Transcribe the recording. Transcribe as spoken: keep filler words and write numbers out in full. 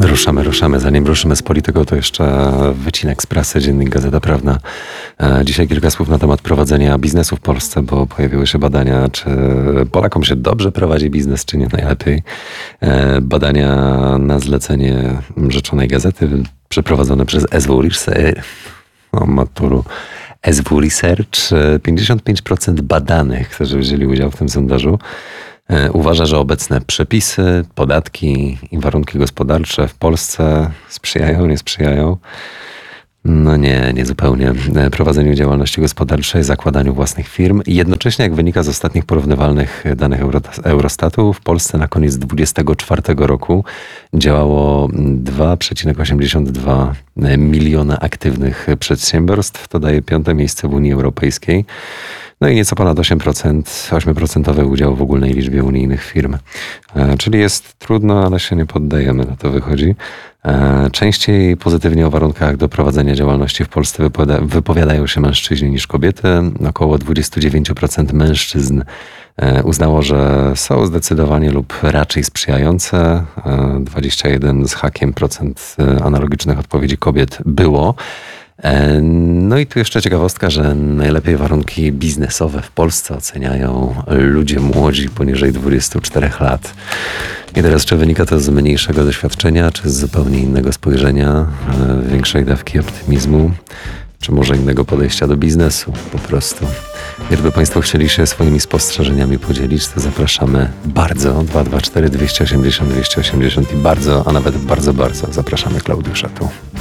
Ruszamy, ruszamy. Zanim ruszymy z polityką, to jeszcze wycinek z prasy, Dziennik Gazeta Prawna. Dzisiaj kilka słów na temat prowadzenia biznesu w Polsce, bo pojawiły się badania, czy Polakom się dobrze prowadzi biznes, czy nie najlepiej. Badania na zlecenie rzeczonej gazety przeprowadzone przez S W Research. O, maturu. S W Research. pięćdziesiąt pięć procent badanych, którzy wzięli udział w tym sondażu, uważa, że obecne przepisy, podatki i warunki gospodarcze w Polsce sprzyjają, nie sprzyjają. No nie, nie zupełnie. Prowadzeniu działalności gospodarczej, zakładaniu własnych firm. Jednocześnie, jak wynika z ostatnich porównywalnych danych Eurostatu, w Polsce na koniec dwudziestego czwartego roku działało dwa przecinek osiemdziesiąt dwa miliona aktywnych przedsiębiorstw. To daje piąte miejsce w Unii Europejskiej. No i nieco ponad osiem procent, osiem procent udział w ogólnej liczbie unijnych firm. Czyli jest trudno, ale się nie poddajemy, na to wychodzi. Częściej pozytywnie o warunkach do prowadzenia działalności w Polsce wypowiada, wypowiadają się mężczyźni niż kobiety. Około dwadzieścia dziewięć procent mężczyzn uznało, że są zdecydowanie lub raczej sprzyjające. dwadzieścia jeden z hakiem procent analogicznych odpowiedzi kobiet było. No i tu jeszcze ciekawostka, że najlepiej warunki biznesowe w Polsce oceniają ludzie młodzi poniżej dwudziestu czterech lat. I teraz, czy wynika to z mniejszego doświadczenia, czy z zupełnie innego spojrzenia, większej dawki optymizmu, czy może innego podejścia do biznesu po prostu. Gdyby Państwo chcieli się swoimi spostrzeżeniami podzielić, to zapraszamy bardzo. dwa dwa cztery dwieście osiemdziesiąt dwieście osiemdziesiąt i bardzo, a nawet bardzo, bardzo zapraszamy Klaudiusza tu.